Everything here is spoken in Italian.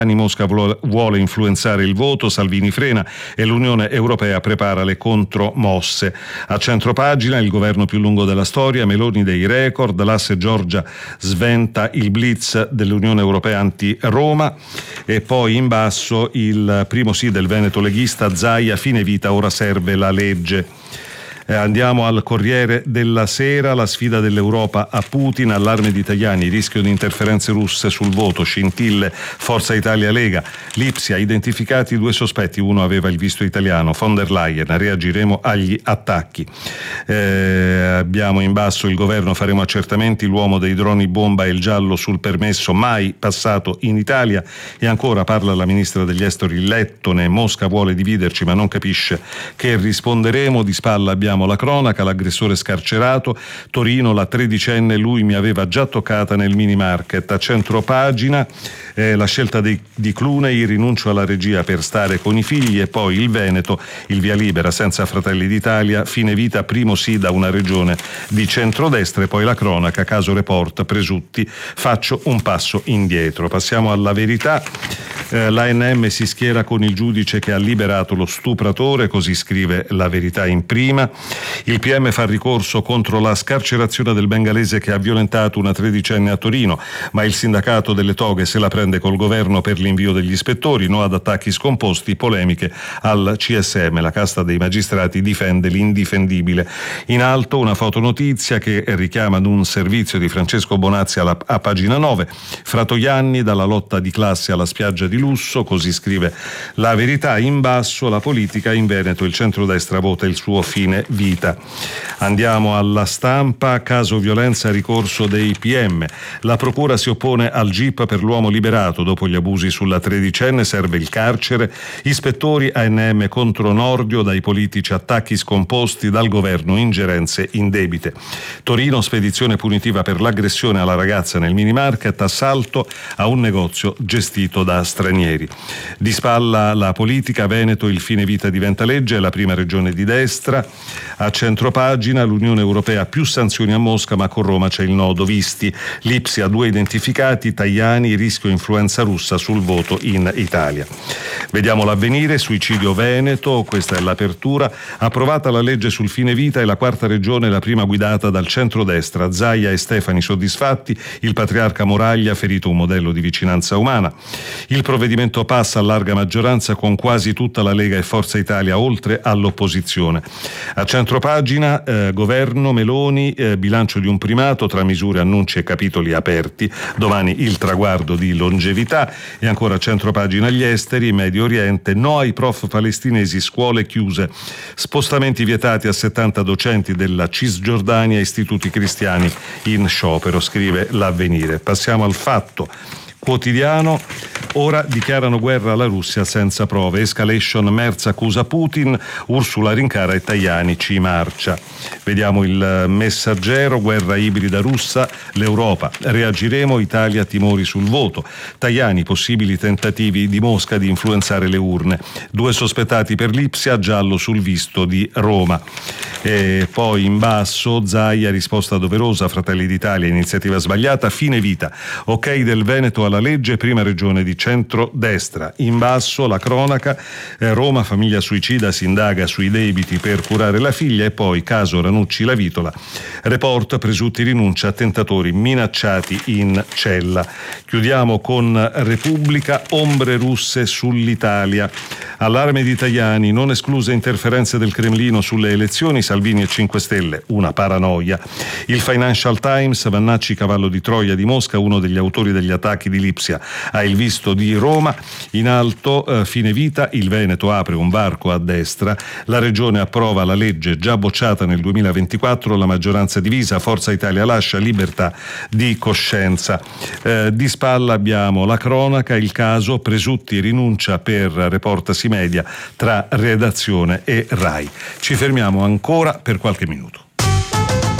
Mosca vuole influenzare il voto, Salvini frena e l'Unione Europea prepara le contromosse. A centropagina il governo più lungo della storia, Meloni dei record, l'asse Giorgia sventa il blitz dell'Unione Europea anti-Roma e poi in basso il primo sì del Veneto leghista, Zaia, fine vita, ora serve la legge. Andiamo al Corriere della Sera, la sfida dell'Europa a Putin, allarme di italiani, rischio di interferenze russe sul voto, scintille, Forza Italia Lega, Lipsia, identificati 2 sospetti, uno aveva il visto italiano, von der Leyen, reagiremo agli attacchi. Abbiamo in basso il governo, faremo accertamenti, l'uomo dei droni bomba e il giallo sul permesso mai passato in Italia e ancora parla la ministra degli esteri lettone, Mosca vuole dividerci ma non capisce che risponderemo, di spalla abbiamo la cronaca, l'aggressore scarcerato, Torino, la 13enne, lui mi aveva già toccata nel mini market. A centropagina la scelta di Clooney, rinuncio alla regia per stare con i figli, e poi il Veneto, il via libera senza Fratelli d'Italia, fine vita, primo sì da una regione di centrodestra, e poi la cronaca, caso Report, Presutti, faccio un passo indietro. Passiamo alla Verità. L'ANM si schiera con il giudice che ha liberato lo stupratore, così scrive la Verità in prima. Il PM fa ricorso contro la scarcerazione del bengalese che ha violentato una 13enne a Torino, ma il sindacato delle toghe se la prende col governo per l'invio degli ispettori, no ad attacchi scomposti, polemiche al CSM, la casta dei magistrati difende l'indifendibile. In alto una fotonotizia che richiama ad un servizio di Francesco Bonazzi a pagina 9, Fratoianni, dalla lotta di classe alla spiaggia di lusso, così scrive la Verità. In basso la politica in Veneto, il centrodestra vota il suo fine vita. Andiamo alla Stampa, caso violenza, ricorso dei PM, la procura si oppone al GIP per l'uomo liberato, dopo gli abusi sulla 13enne serve il carcere, ispettori ANM contro Nordio, dai politici attacchi scomposti, dal governo ingerenze indebite. Torino, spedizione punitiva per l'aggressione alla ragazza nel mini market, assalto a un negozio gestito da stranieri. Di spalla la politica, Veneto, il fine vita diventa legge, è la prima regione di destra. A centropagina l'Unione Europea, più sanzioni a Mosca, ma con Roma c'è il nodo, visti Lipsia, 2 identificati, Tajani, rischio influenza russa sul voto in Italia. Vediamo l'Avvenire, suicidio Veneto, questa è l'apertura, approvata la legge sul fine vita e la quarta regione, la prima guidata dal centrodestra, Zaia e Stefani soddisfatti, il patriarca Moraglia ferito un modello di vicinanza umana. Il provvedimento passa a larga maggioranza con quasi tutta la Lega e Forza Italia oltre all'opposizione. A centropagina governo Meloni, bilancio di un primato tra misure, annunci e capitoli aperti, domani il traguardo di longevità. E ancora a centropagina gli esteri, Medio Oriente, no ai prof palestinesi, scuole chiuse, spostamenti vietati a 70 docenti della Cisgiordania, istituti cristiani in sciopero, scrive l'Avvenire. Passiamo al Fatto Quotidiano. Ora dichiarano guerra alla Russia senza prove. Escalation, Merz accusa Putin, Ursula rincara e Tajani ci marcia. Vediamo il Messaggero, guerra ibrida russa, l'Europa, reagiremo, Italia timori sul voto. Tajani, possibili tentativi di Mosca di influenzare le urne. 2 sospettati per Lipsia, giallo sul visto di Roma. E poi in basso Zaia, risposta doverosa, Fratelli d'Italia, iniziativa sbagliata, fine vita, ok del Veneto alla legge, prima regione di centro-destra. In basso la cronaca, Roma, famiglia suicida, si indaga sui debiti per curare la figlia, e poi caso Ranucci la Vitola, Report, Presutti rinuncia, attentatori minacciati in cella. Chiudiamo con Repubblica, ombre russe sull'Italia, allarme di Tajani, non escluse interferenze del Cremlino sulle elezioni, Salvini e 5 Stelle, una paranoia. Il Financial Times, Vannacci cavallo di Troia di Mosca, uno degli autori degli attacchi di Lipsia, ha il visto di Roma. In alto fine vita, il Veneto apre un varco a destra, la regione approva la legge già bocciata nel 2024, la maggioranza divisa, Forza Italia lascia libertà di coscienza. Di spalla abbiamo la cronaca, il caso Presutti rinuncia per Report Simedia, tra redazione e RAI. Ci fermiamo ancora per qualche minuto.